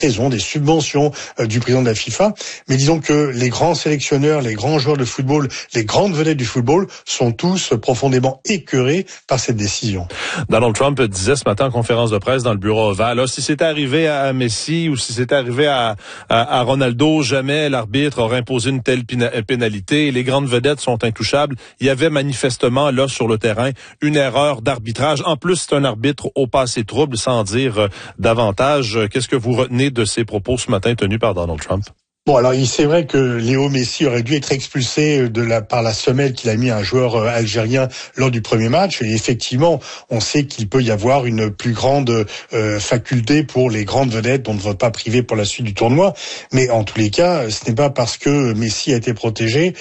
raison des subventions du président de la FIFA, mais disons que les grands sélectionneurs, les grands joueurs de football, les grandes vedettes du football sont tous profondément écœurés par cette décision. Donald Trump disait ce matin en conférence de presse dans le bureau ovale, là, si c'était arrivé à Messi ou si c'était arrivé à Ronaldo, jamais l'arbitre aurait imposé une telle pénalité. Les grandes vedettes sont intouchables. Il y avait manifestement là sur le terrain une erreur d'arbitrage. En plus, c'est un arbitre au passé trouble, sans dire davantage. Qu'est-ce que vous retenez de ces propos ce matin tenus par Donald Trump? Bon, alors c'est vrai que Léo Messi aurait dû être expulsé par la semelle qu'il a mis à un joueur algérien lors du premier match. Et effectivement, on sait qu'il peut y avoir une plus grande faculté pour les grandes vedettes dont on ne vote pas privé pour la suite du tournoi. Mais en tous les cas, ce n'est pas parce que Messi a été protégé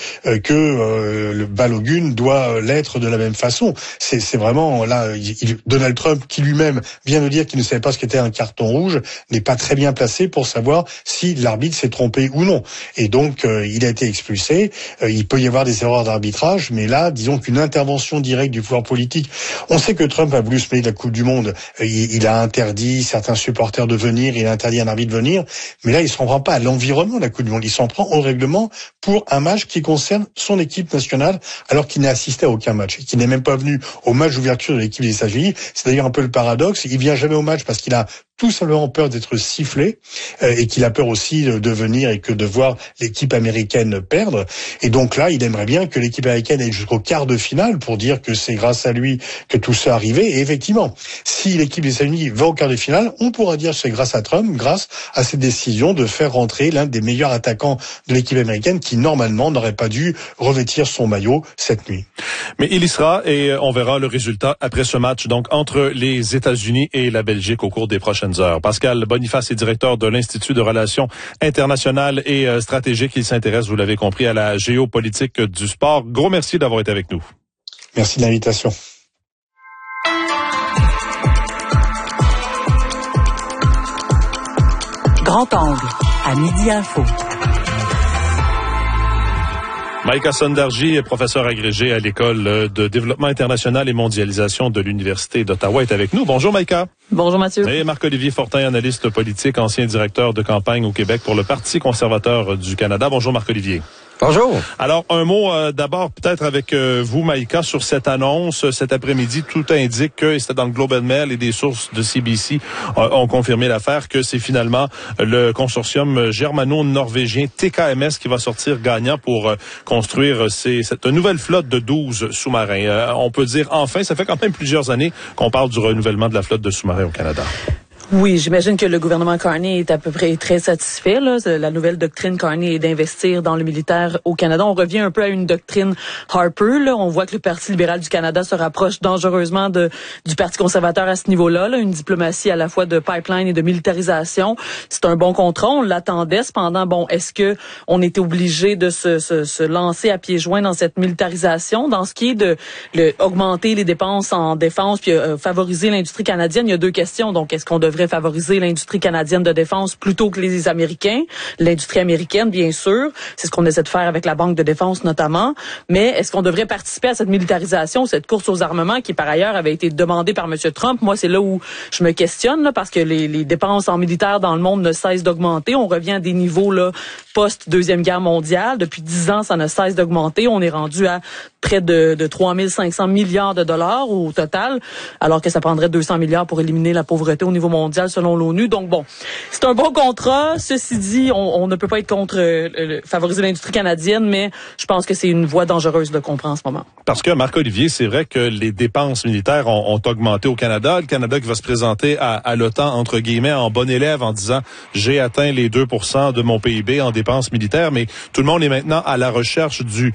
que le Balogun doit l'être de la même façon. C'est vraiment là, Donald Trump, qui lui-même vient de dire qu'il ne savait pas ce qu'était un carton rouge, n'est pas très bien placé pour savoir si l'arbitre s'est trompé ou non. Et donc, il a été expulsé. Il peut y avoir des erreurs d'arbitrage, mais là, disons qu'une intervention directe du pouvoir politique. On sait que Trump a voulu se mêler de la Coupe du Monde. Il a interdit certains supporters de venir, il a interdit un arbitre de venir. Mais là, il s'en prend pas à l'environnement de la Coupe du Monde. Il s'en prend au règlement pour un match qui concerne son équipe nationale, alors qu'il n'a assisté à aucun match. Qu'il n'est même pas venu au match d'ouverture de l'équipe des États-Unis. C'est d'ailleurs un peu le paradoxe. Il vient jamais au match parce qu'il a tout simplement peur d'être sifflé et qu'il a peur aussi de venir et que de voir l'équipe américaine perdre. Et donc là, il aimerait bien que l'équipe américaine aille jusqu'au quart de finale pour dire que c'est grâce à lui que tout ça est arrivé. Et effectivement, si l'équipe des États-Unis va au quart de finale, on pourra dire que c'est grâce à Trump, grâce à cette décision de faire rentrer l'un des meilleurs attaquants de l'équipe américaine qui, normalement, n'aurait pas dû revêtir son maillot cette nuit. Mais il y sera et on verra le résultat après ce match, donc entre les États-Unis et la Belgique au cours des prochaines heures. Pascal Boniface est directeur de l'Institut de relations internationales et stratégiques. Il s'intéresse, vous l'avez compris, à la géopolitique du sport. Gros merci d'avoir été avec nous. Merci de l'invitation. Grand angle, à Midi Info. Maïka Sondarji est professeur agrégé à l'École de développement international et mondialisation de l'Université d'Ottawa, est avec nous. Bonjour Maïka. Bonjour Mathieu. Et Marc-Olivier Fortin, analyste politique, ancien directeur de campagne au Québec pour le Parti conservateur du Canada. Bonjour Marc-Olivier. Bonjour. Alors, un mot d'abord peut-être avec vous, Maïka, sur cette annonce. Cet après-midi, tout indique que, et c'était dans le Globe and Mail et des sources de CBC ont confirmé l'affaire, que c'est finalement le consortium germano-norvégien TKMS qui va sortir gagnant pour construire cette nouvelle flotte de 12 sous-marins. On peut dire enfin, ça fait quand même plusieurs années qu'on parle du renouvellement de la flotte de sous-marins au Canada. Oui, j'imagine que le gouvernement Carney est à peu près très satisfait. Là. La nouvelle doctrine Carney est d'investir dans le militaire au Canada. On revient un peu à une doctrine Harper. Là. On voit que le Parti libéral du Canada se rapproche dangereusement du Parti conservateur à ce niveau-là. Là. Une diplomatie à la fois de pipeline et de militarisation. C'est un bon contrat. On l'attendait. Cependant, bon, est-ce que on était obligé de se lancer à pieds joints dans cette militarisation, dans ce qui est de augmenter les dépenses en défense puis favoriser l'industrie canadienne? Il y a deux questions. Donc, est-ce qu'on devrait favoriser l'industrie canadienne de défense plutôt que les Américains, l'industrie américaine, bien sûr. C'est ce qu'on essaie de faire avec la Banque de défense notamment. Mais est-ce qu'on devrait participer à cette militarisation, cette course aux armements qui, par ailleurs, avait été demandée par M. Trump? Moi, c'est là où je me questionne, là, parce que les dépenses en militaire dans le monde ne cessent d'augmenter. On revient à des niveaux là post-Deuxième Guerre mondiale. Depuis 10 ans, ça ne cesse d'augmenter. On est rendu à près de 3 500 milliards de dollars au total, alors que ça prendrait 200 milliards pour éliminer la pauvreté au niveau mondial selon l'ONU. Donc bon, c'est un bon contrat. Ceci dit, on ne peut pas être contre favoriser l'industrie canadienne, mais je pense que c'est une voie dangereuse qu'on prend en ce moment. Parce que, Marc-Olivier, c'est vrai que les dépenses militaires ont augmenté au Canada. Le Canada qui va se présenter à l'OTAN, entre guillemets, en bon élève en disant « j'ai atteint les 2% de mon PIB en dépenses militaires », mais tout le monde est maintenant à la recherche du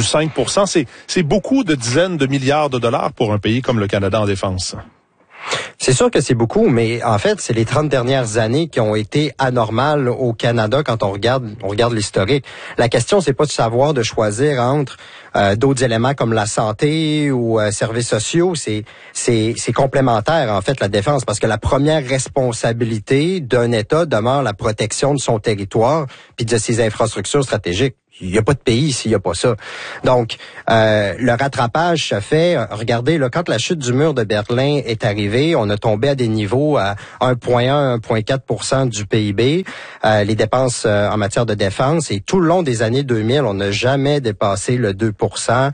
5%. C'est beaucoup de dizaines de milliards de dollars pour un pays comme le Canada en défense. C'est sûr que c'est beaucoup, mais en fait, c'est les 30 dernières années qui ont été anormales au Canada quand on regarde l'historique. La question, c'est pas de savoir, de choisir entre d'autres éléments comme la santé ou services sociaux. C'est complémentaire, en fait, la défense, parce que la première responsabilité d'un État demeure la protection de son territoire puis de ses infrastructures stratégiques. il y a pas de pays s'il y a pas ça. Donc, le rattrapage se fait. Regardez, là, quand la chute du mur de Berlin est arrivée, on a tombé à des niveaux à 1,1, 1,4% du PIB, les dépenses en matière de défense. Et tout le long des années 2000, on n'a jamais dépassé le 2%.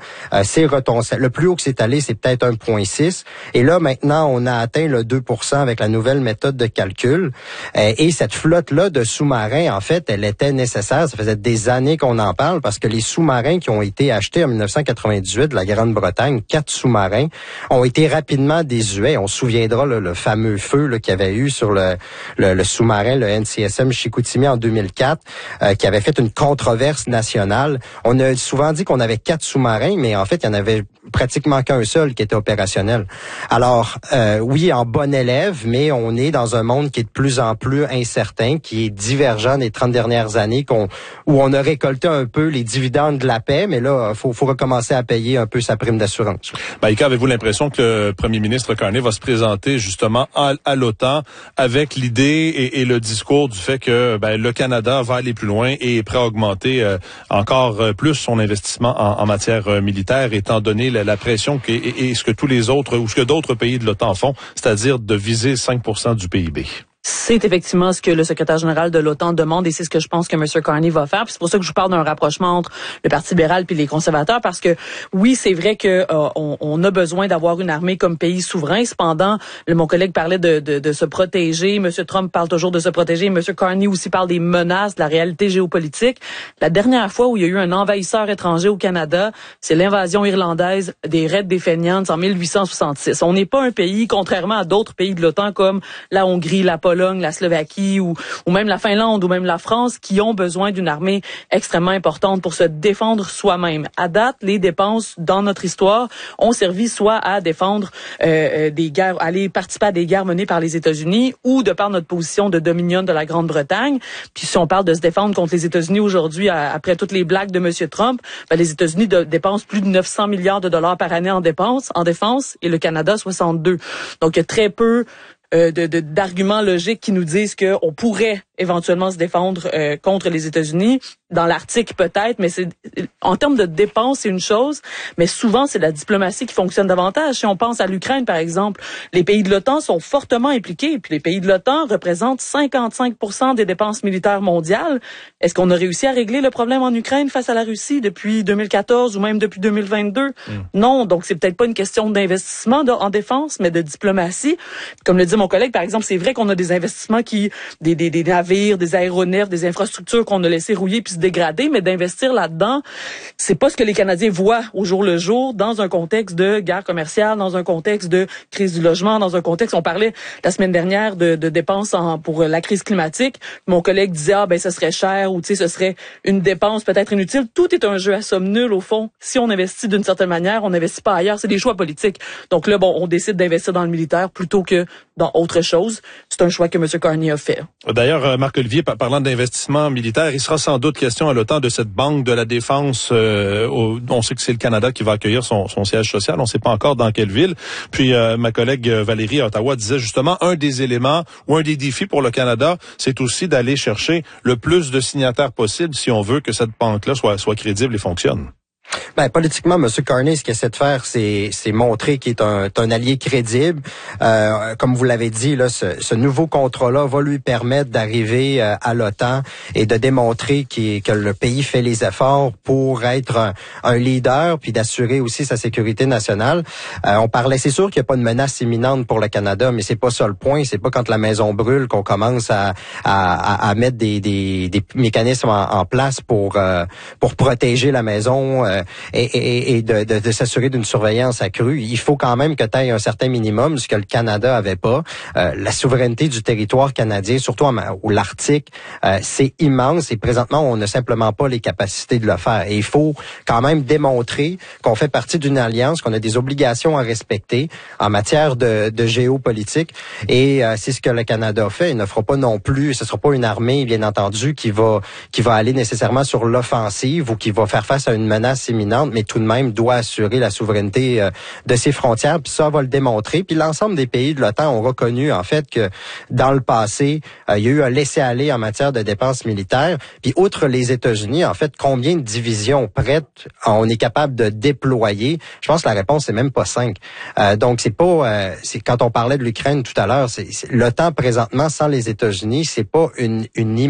Le plus haut que c'est allé, c'est peut-être 1,6. Et là, maintenant, on a atteint le 2% avec la nouvelle méthode de calcul. Et cette flotte-là de sous-marins, en fait, elle était nécessaire. Ça faisait des années qu'on en parle parce que les sous-marins qui ont été achetés en 1998 de la Grande-Bretagne, 4 sous-marins, ont été rapidement désuets. On se souviendra le fameux feu qu'il y avait eu sur le sous-marin, le NCSM Chicoutimi en 2004, qui avait fait une controverse nationale. On a souvent dit qu'on avait 4 sous-marins, mais en fait, il y en avait pratiquement qu'un seul qui était opérationnel. Alors, oui, en bon élève, mais on est dans un monde qui est de plus en plus incertain, qui est divergent des 30 dernières années, où on a récolté un peu les dividendes de la paix, mais là, faut recommencer à payer un peu sa prime d'assurance. Maïka, avez-vous l'impression que le premier ministre Carney va se présenter justement à l'OTAN avec l'idée et le discours du fait que le Canada va aller plus loin et est prêt à augmenter encore plus son investissement en matière militaire, étant donné la pression et ce que tous les autres ou ce que d'autres pays de l'OTAN font, c'est-à-dire de viser 5% du PIB? C'est effectivement ce que le secrétaire général de l'OTAN demande et c'est ce que je pense que M. Carney va faire. Puis c'est pour ça que je vous parle d'un rapprochement entre le Parti libéral puis les conservateurs parce que oui, c'est vrai que on a besoin d'avoir une armée comme pays souverain. Cependant, mon collègue parlait de se protéger. M. Trump parle toujours de se protéger. M. Carney aussi parle des menaces, de la réalité géopolitique. La dernière fois où il y a eu un envahisseur étranger au Canada, c'est l'invasion irlandaise des Raids des Fenians en 1866. On n'est pas un pays, contrairement à d'autres pays de l'OTAN comme la Hongrie, la Pologne, la Slovaquie ou même la Finlande ou même la France qui ont besoin d'une armée extrêmement importante pour se défendre soi-même. À date, les dépenses dans notre histoire ont servi soit à défendre des guerres, aller participer à des guerres menées par les États-Unis ou de par notre position de dominion de la Grande-Bretagne. Puis si on parle de se défendre contre les États-Unis aujourd'hui, après toutes les blagues de M. Trump, les États-Unis dépensent plus de 900 milliards de dollars par année en défense et le Canada 62. Donc il y a très peu d'arguments logiques qui nous disent qu'on pourrait éventuellement se défendre contre les États-Unis. Dans l'Arctique, peut-être, mais c'est en termes de dépenses, c'est une chose, mais souvent, c'est la diplomatie qui fonctionne davantage. Si on pense à l'Ukraine, par exemple, les pays de l'OTAN sont fortement impliqués, puis les pays de l'OTAN représentent 55% des dépenses militaires mondiales. Est-ce qu'on a réussi à régler le problème en Ukraine face à la Russie depuis 2014 ou même depuis 2022? Non, donc c'est peut-être pas une question d'investissement en défense, mais de diplomatie. Comme le dit mon collègue, par exemple, c'est vrai qu'on a des investissements des navires, des aéronefs, des infrastructures qu'on a laissé rouiller puis se dégrader, mais d'investir là-dedans, c'est pas ce que les Canadiens voient au jour le jour dans un contexte de guerre commerciale, dans un contexte de crise du logement, dans un contexte, on parlait la semaine dernière de dépenses pour la crise climatique. Mon collègue disait, ce serait cher ou ce serait une dépense peut-être inutile. Tout est un jeu à somme nulle au fond. Si on investit d'une certaine manière, on n'investit pas ailleurs. C'est des choix politiques. Donc là, on décide d'investir dans le militaire plutôt que dans autre chose. C'est un choix que M. Carney a fait. D'ailleurs, Marc-Olivier, parlant d'investissement militaire, il sera sans doute question à l'OTAN de cette banque de la défense. On sait que c'est le Canada qui va accueillir son siège social. On ne sait pas encore dans quelle ville. Puis ma collègue Valérie à Ottawa disait justement un des éléments ou un des défis pour le Canada, c'est aussi d'aller chercher le plus de signataires possible si on veut que cette banque-là soit crédible et fonctionne. Politiquement, M. Carney, ce qu'il essaie de faire, c'est montrer qu'il est un allié crédible. Comme vous l'avez dit, là, ce nouveau contrat-là va lui permettre d'arriver à l'OTAN et de démontrer que le pays fait les efforts pour être un leader, puis d'assurer aussi sa sécurité nationale. On parlait, c'est sûr qu'il n'y a pas de menace imminente pour le Canada, mais c'est pas ça le point. C'est pas quand la maison brûle qu'on commence à mettre des mécanismes en place pour protéger la maison. Et de s'assurer d'une surveillance accrue. Il faut quand même que tu aies un certain minimum, ce que le Canada avait pas. La souveraineté du territoire canadien, surtout au l'Arctique, c'est immense et présentement, on n'a simplement pas les capacités de le faire. Et il faut quand même démontrer qu'on fait partie d'une alliance, qu'on a des obligations à respecter en matière de géopolitique. Et c'est ce que le Canada fait. Il ne fera pas non plus, ce sera pas une armée, bien entendu, qui va aller nécessairement sur l'offensive ou qui va faire face à une menace imminente, mais tout de même doit assurer la souveraineté de ses frontières. Puis ça va le démontrer. Puis l'ensemble des pays de l'OTAN ont reconnu en fait que dans le passé, il y a eu un laisser-aller en matière de dépenses militaires. Puis outre les États-Unis, en fait, combien de divisions prêtes on est capable de déployer? Je pense que la réponse c'est même pas 5. Donc c'est pas, c'est quand on parlait de l'Ukraine tout à l'heure, c'est l'OTAN présentement sans les États-Unis, c'est pas une